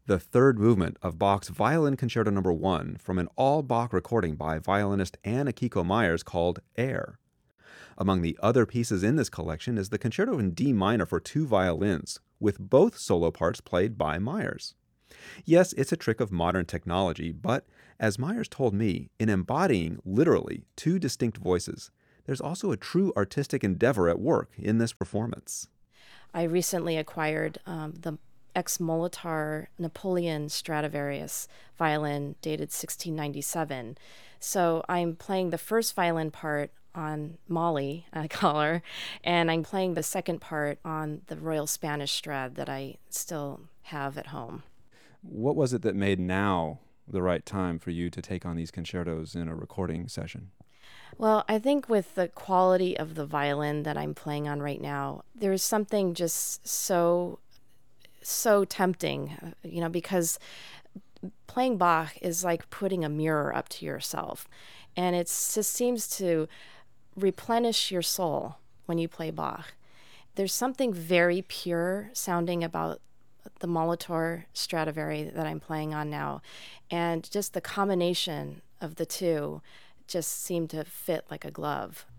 the third movement of Bach's Violin Concerto Number 1 from an all Bach recording by violinist Anne Akiko Myers called Air. Among the other pieces in this collection is the Concerto in D minor for two violins, with both solo parts played by Myers. Yes, it's a trick of modern technology, but as Myers told me, in embodying literally two distinct voices, there's also a true artistic endeavor at work in this performance. I recently acquired the ex Molitor Napoleon Stradivarius violin dated 1697. So I'm playing the first violin part on Molly, I call her, and I'm playing the second part on the Royal Spanish Strad that I still have at home. What was it that made now the right time for you to take on these concertos in a recording session? Well, I think with the quality of the violin that I'm playing on right now, there's something just so tempting, because playing Bach is like putting a mirror up to yourself. And it just seems to replenish your soul when you play Bach. There's something very pure sounding about the Molitor Stradivari that I'm playing on now. And just the combination of the two just seemed to fit like a glove.